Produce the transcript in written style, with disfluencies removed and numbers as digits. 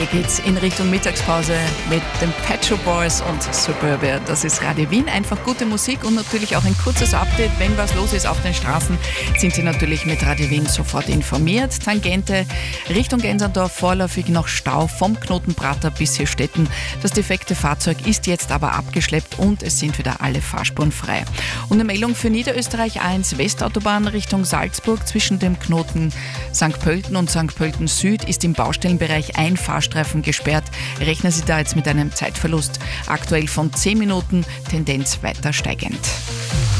Hier geht's in Richtung Mittagspause mit den Pet Shop Boys und Suburbia. Das ist Radio Wien. Einfach gute Musik und natürlich auch ein kurzes Update. Wenn was los ist auf den Straßen, sind Sie natürlich mit Radio Wien sofort informiert. Tangente Richtung Gensendorf, vorläufig noch Stau vom Knoten Prater bis Hirstetten. Das defekte Fahrzeug ist jetzt aber abgeschleppt und es sind wieder alle Fahrspuren frei. Und eine Meldung für Niederösterreich A1 Westautobahn Richtung Salzburg zwischen dem Knoten St. Pölten und St. Pölten Süd ist im Baustellenbereich ein Fahrstreifen gesperrt. Rechnen Sie da jetzt mit einem Zeitverlust aktuell von 10 Minuten, Tendenz weiter steigend.